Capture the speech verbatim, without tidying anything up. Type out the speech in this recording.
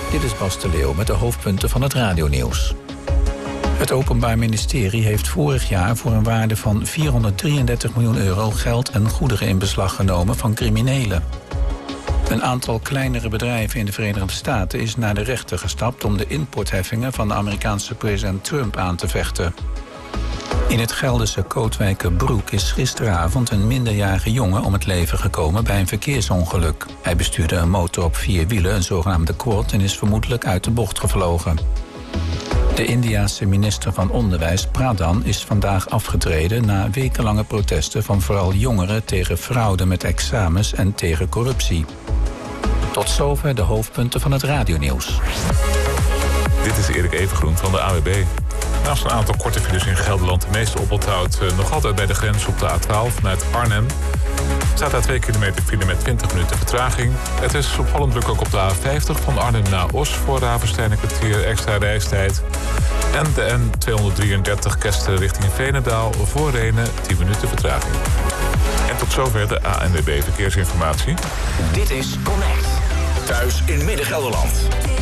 Dit is Bas de Leeuw met de hoofdpunten van het radionieuws. Het Openbaar Ministerie heeft vorig jaar voor een waarde van vierhonderddrieëndertig miljoen euro geld en goederen in beslag genomen van criminelen. Een aantal kleinere bedrijven in de Verenigde Staten is naar de rechter gestapt om de importheffingen van de Amerikaanse president Trump aan te vechten. In het Gelderse Kootwijkerbroek is gisteravond een minderjarige jongen om het leven gekomen bij een verkeersongeluk. Hij bestuurde een motor op vier wielen, een zogenaamde quad, en is vermoedelijk uit de bocht gevlogen. De Indiase minister van Onderwijs, Pradhan, is vandaag afgetreden na wekenlange protesten van vooral jongeren tegen fraude met examens en tegen corruptie. Tot zover de hoofdpunten van het radionieuws. Dit is Erik Evengroen van de A W B. Naast een aantal korte files in Gelderland, de meeste oponthoud uh, nog altijd bij de grens op de A twaalf vanuit Arnhem. Staat daar twee kilometer file met twintig minuten vertraging. Het is opvallend druk ook op de A vijftig van Arnhem naar Os voor Ravenstein een kwartier extra reistijd. En de N tweehonderddrieëndertig Kesteren richting Veenendaal voor Rhenen tien minuten vertraging. En tot zover de A N W B Verkeersinformatie. Dit is Connect. Thuis in Midden-Gelderland.